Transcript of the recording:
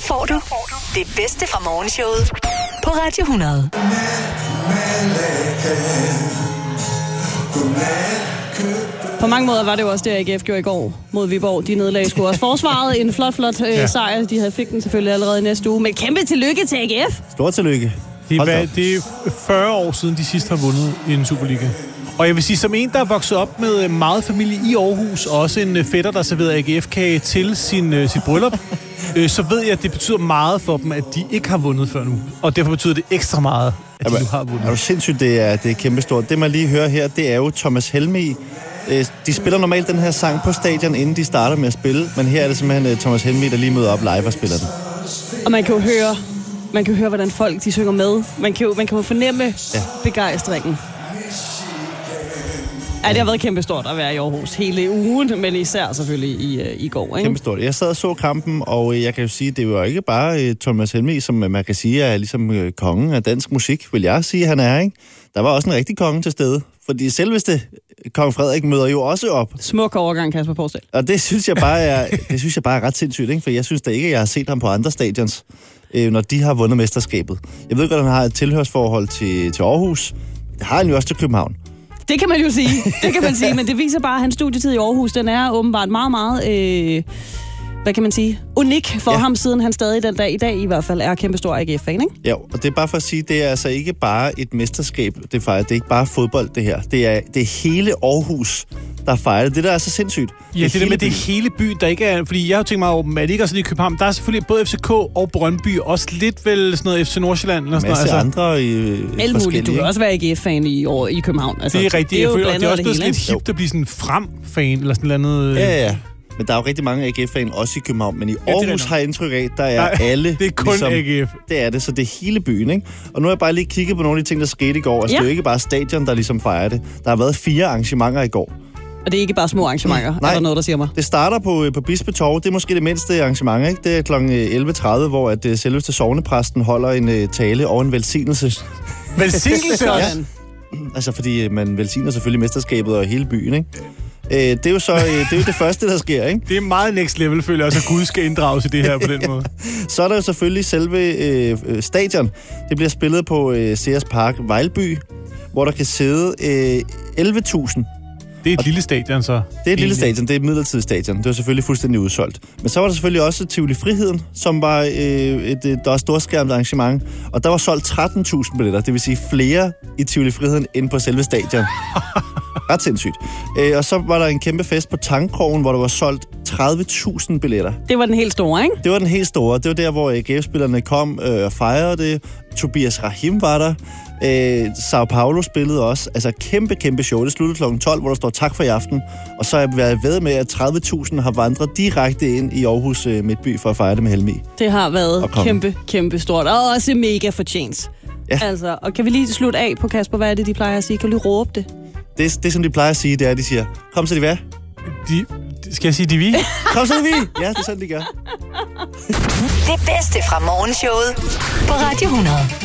får du det bedste fra morgenshowet på Radio 100. På mange måder var det jo også det, AGF gjorde i går mod Viborg. De nedlagde sgu også forsvaret. En flot sejr. De fik den selvfølgelig allerede i næste uge. Men kæmpe tillykke til AGF. Stort tillykke. Det er 40 år siden, de sidst har vundet i en Superliga. Og jeg vil sige, som en, der er vokset op med meget familie i Aarhus, og også en fætter, der serverede AGF-kage til sit bryllup, så ved jeg, at det betyder meget for dem, at de ikke har vundet før nu. Og derfor betyder det ekstra meget, at de nu har vundet. Er du sindssygt, det er kæmpestort. Det, man lige hører her, det er jo Thomas Helmig. De spiller normalt den her sang på stadion, inden de starter med at spille, men her er det simpelthen Thomas Helmig, der lige møder op live og spiller den. Og man kan jo høre, hvordan folk de synger med. Man kan jo fornemme begejstringen. Ja, det har været kæmpestort at være i Aarhus hele ugen, men især selvfølgelig i går, ikke? Kæmpestort. Jeg sad og så kampen, og jeg kan jo sige, det er jo ikke bare Thomas Helmig, som man kan sige er ligesom kongen af dansk musik, vil jeg sige, han er, ikke? Der var også en rigtig konge til stede, fordi selveste kong Frederik møder jo også op. Smuk overgang, Kasper Porsdal. Og det synes jeg bare er ret sindssygt, ikke? For jeg synes da ikke, at jeg har set ham på andre stadions, når de har vundet mesterskabet. Jeg ved godt, at han har et tilhørsforhold til Aarhus. Det har han jo også til København. Det kan man jo sige, men det viser bare, at hans studietid i Aarhus, den er åbenbart meget, meget, hvad kan man sige, unik for ham, siden han stadig den dag i dag i hvert fald er kæmpestor AGF-fan, ikke? Ja, og det er bare for at sige, det er altså ikke bare et mesterskab, det fejrer. Det er ikke bare fodbold, det her. Det er hele Aarhus, der fejrer det. Det der er så sindssygt. Ja, det er med det hele byen, der ikke er... Fordi jeg har jo tænkt mig over, at det ikke er sådan i København. Der er selvfølgelig både FCK og Brøndby, også lidt vel sådan noget FC Nordsjælland. Eller sådan noget. Altså. Andre alt muligt. Du kan også være AGF-fan i København. Altså, det er rigtigt. Jeg føler, det er også blevet lidt hipt at blive sådan frem-fan, eller sådan noget. Ja. Men der er jo rigtig mange AGF-fan også i København, men i Aarhus har jeg indtryk af, der er alle... Det er kun ligesom, AGF. Det er det, så det er hele byen, ikke? Og nu har jeg bare lige kigget på nogle af de ting, der skete i går. Altså, det er jo ikke bare stadion, der ligesom fejrer det. Der har været 4 arrangementer i går. Og det er ikke bare små arrangementer, er der noget, der siger mig? Det starter på Bispetorv. Det er måske det mindste arrangement, ikke? Det er kl. 11.30, hvor at selveste sognepræsten holder en tale og en velsignelse. Velsignelse også? Ja. Altså, fordi man velsigner selvfølgelig mesterskabet og hele byen, ikke? Det er jo så det er jo det første, der sker, ikke? Det er meget next level, føler jeg også, at Gud skal inddrages i det her på den måde. Så er der jo selvfølgelig selve stadion. Det bliver spillet på Sears Park Vejlby, hvor der kan sidde 11.000. Det er et lille stadion, så. Det er et lille stadion, det er et midlertidigt stadion. Det var selvfølgelig fuldstændig udsolgt. Men så var der selvfølgelig også Tivoli Friheden, som var der var storskærmt arrangement. Og der var solgt 13.000 billetter, det vil sige flere i Tivoli Friheden end på selve stadion. Ret sindssygt. Og så var der en kæmpe fest på Tangkrogen, hvor der var solgt 30.000 billetter. Det var den helt store, ikke? Det var den helt store. Det var der, hvor AGF-spillerne kom og fejrede det. Tobias Rahim var der. Sao Paulo spillede også. Altså kæmpe show. Det sluttede kl. 12, hvor der står tak for i aften. Og så er jeg ved med, at 30.000 har vandret direkte ind i Aarhus Midtby for at fejre det med Helmig. Det har været kæmpe stort. Og også mega fortjent. Ja. Altså, og kan vi lige slutte af på, Kasper? Hvad er det, de plejer at sige? Kan du lige råbe det? Det, som de plejer at sige, det er, at de siger, kom så de hvad? Skal jeg sige de vi? Kom så de vi! Ja, det er sådan, de gør. Det bedste fra morgenshowet på Radio 100.